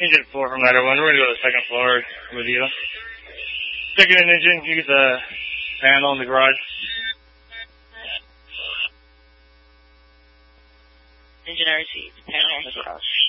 Engine 4 from Ladder 1. We're going to go to the second floor with you. Checking an engine. You get the panel in the garage. Engine I received. Panel in the garage.